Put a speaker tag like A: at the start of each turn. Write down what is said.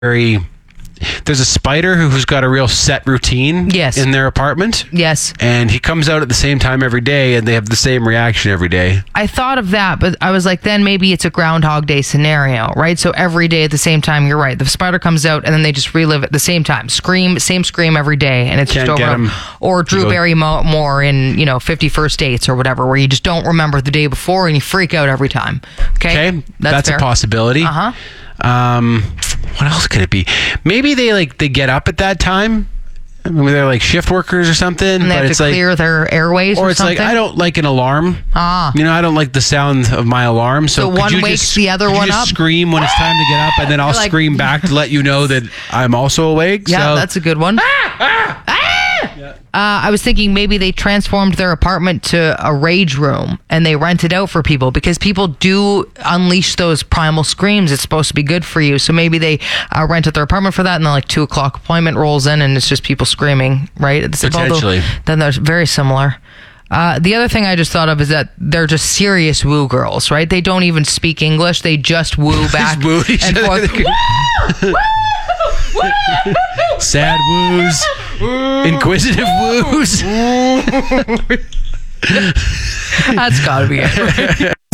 A: very. There's a spider who's got a real set routine
B: Yes.
A: in their apartment.
B: Yes.
A: And he comes out at the same time every day, and they have the same reaction every day.
B: I thought of that, but I was like, then maybe it's a Groundhog Day scenario, right? So every day at the same time, you're right. The spider comes out, and then they just relive it at the same time. Same scream every day, and it's
A: Can't
B: just
A: get
B: over.
A: 'em.
B: Or Drew Barrymore in 50 First Dates or whatever, where you just don't remember the day before and you freak out every time. Okay,
A: that's a
B: fair.
A: possibility. What else could it be? Maybe they get up at that time. I mean, they're like shift workers or something.
B: And they
A: but
B: have
A: it's
B: to clear their airways,
A: or
B: or
A: it's
B: something.
A: like I don't like an alarm. I don't like the sound of my alarm. So could
B: one
A: you
B: wakes
A: just,
B: the other
A: could you
B: one
A: just
B: up?
A: scream when it's time to get up, and then I'll
B: You're like-
A: scream back to let you know that I'm also awake.
B: Yeah,
A: so,
B: that's a good one. I was thinking maybe they transformed their apartment to a rage room and they rent it out for people because people do unleash those primal screams. It's supposed to be good for you. So maybe they rented their apartment for that, and then like 2:00 appointment rolls in and it's just people screaming, right?
A: Potentially.
B: Then they're very similar. The other thing I just thought of is that they're just serious woo girls, right? They don't even speak English. They just woo back
A: woo each
B: and
A: other.
B: forth.
A: Sad woos, inquisitive woos.
B: That's gotta be it.